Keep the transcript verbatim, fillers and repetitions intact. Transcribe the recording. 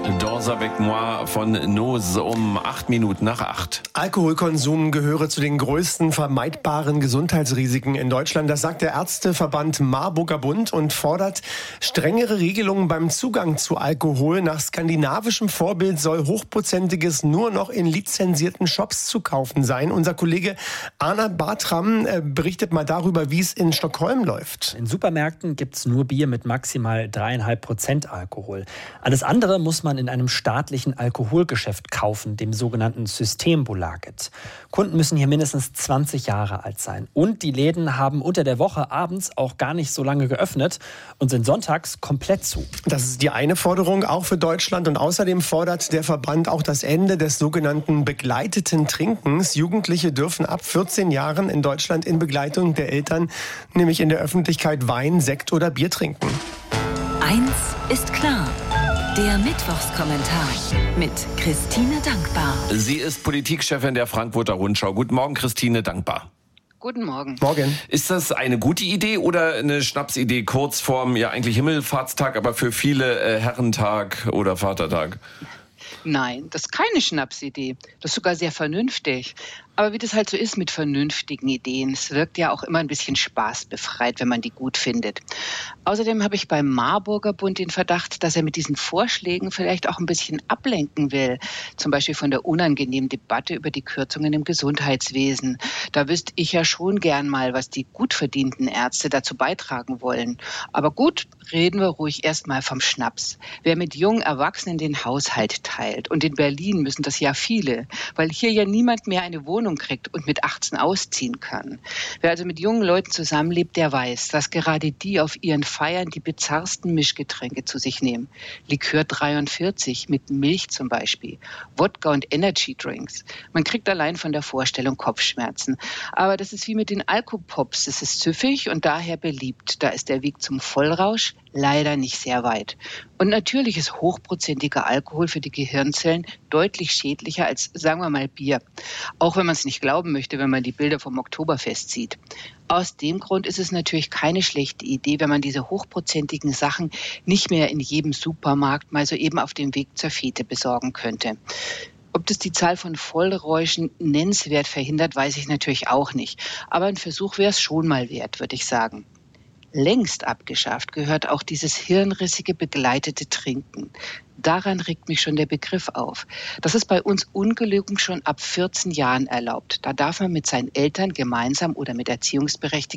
Danse avec moi von Nose um acht Minuten nach acht. Alkoholkonsum gehöre zu den größten vermeidbaren Gesundheitsrisiken in Deutschland. Das sagt der Ärzteverband Marburger Bund und fordert strengere Regelungen beim Zugang zu Alkohol. Nach skandinavischem Vorbild soll Hochprozentiges nur noch in lizenzierten Shops zu kaufen sein. Unser Kollege Arna Bartram äh, berichtet mal darüber, wie es in Stockholm läuft. In Supermärkten gibt es nur Bier mit maximal dreieinhalb Prozent Alkohol. Alles andere muss man in einem staatlichen Alkoholgeschäft kaufen, dem sogenannten Systembolaget. Kunden müssen hier mindestens zwanzig Jahre alt sein. Und die Läden haben unter der Woche abends auch gar nicht so lange geöffnet und sind sonntags komplett zu. Das ist die eine Forderung, auch für Deutschland. Und außerdem fordert der Verband auch das Ende des sogenannten begleiteten Trinkens. Jugendliche dürfen ab vierzehn Jahren in Deutschland in Begleitung der Eltern, nämlich in der Öffentlichkeit, Wein, Sekt oder Bier trinken. Eins ist klar. Der Mittwochskommentar mit Christine Dankbar. Sie ist Politikchefin der Frankfurter Rundschau. Guten Morgen, Christine Dankbar. Guten Morgen. Morgen. Ist das eine gute Idee oder eine Schnapsidee kurz vorm, ja eigentlich Himmelfahrtstag, aber für viele äh, Herrentag oder Vatertag? Nein, das ist keine Schnapsidee. Das ist sogar sehr vernünftig. Aber wie das halt so ist mit vernünftigen Ideen, es wirkt ja auch immer ein bisschen spaßbefreit, wenn man die gut findet. Außerdem habe ich beim Marburger Bund den Verdacht, dass er mit diesen Vorschlägen vielleicht auch ein bisschen ablenken will. Zum Beispiel von der unangenehmen Debatte über die Kürzungen im Gesundheitswesen. Da wüsste ich ja schon gern mal, was die gut verdienten Ärzte dazu beitragen wollen. Aber gut, reden wir ruhig erst mal vom Schnaps. Wer mit jungen Erwachsenen den Haushalt teilt, und in Berlin müssen das ja viele, weil hier ja niemand mehr eine Wohnung kriegt und mit achtzehn ausziehen kann. Wer also mit jungen Leuten zusammenlebt, der weiß, dass gerade die auf ihren Feiern die bizarrsten Mischgetränke zu sich nehmen. Likör dreiundvierzig mit Milch zum Beispiel, Wodka und Energy-Drinks. Man kriegt allein von der Vorstellung Kopfschmerzen. Aber das ist wie mit den Alkopops. Es ist süffig und daher beliebt. Da ist der Weg zum Vollrausch leider nicht sehr weit. Und natürlich ist hochprozentiger Alkohol für die Gehirnzellen deutlich schädlicher als, sagen wir mal, Bier. Auch wenn man es nicht glauben möchte, wenn man die Bilder vom Oktoberfest sieht. Aus dem Grund ist es natürlich keine schlechte Idee, wenn man diese hochprozentigen Sachen nicht mehr in jedem Supermarkt mal so eben auf dem Weg zur Fete besorgen könnte. Ob das die Zahl von Vollräuschen nennenswert verhindert, weiß ich natürlich auch nicht. Aber ein Versuch wäre es schon mal wert, würde ich sagen. Längst abgeschafft gehört auch dieses hirnrissige begleitete Trinken. Daran regt mich schon der Begriff auf. Das ist bei uns ungelogen schon ab vierzehn Jahren erlaubt. Da darf man mit seinen Eltern gemeinsam oder mit Erziehungsberechtigten